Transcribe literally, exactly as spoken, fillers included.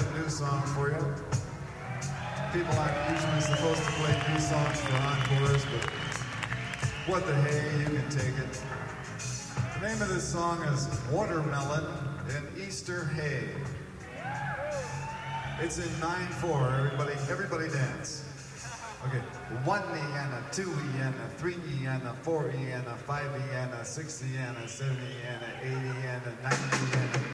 a new song for you. People aren't usually supposed to play new songs for encores, but what the hey, you can take it. The name of this song is Watermelon in Easter Hay. It's in nine four. Everybody, everybody dance. Okay, one E and a two E and a three E and a four E and a five E and a six E and a seven E and a eight E and a nine E and a